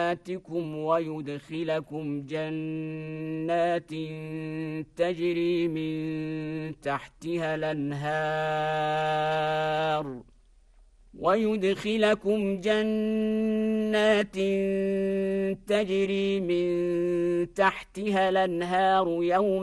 سيئاتكم ويدخلكم جنات تجري من تحتها الأنهار يوم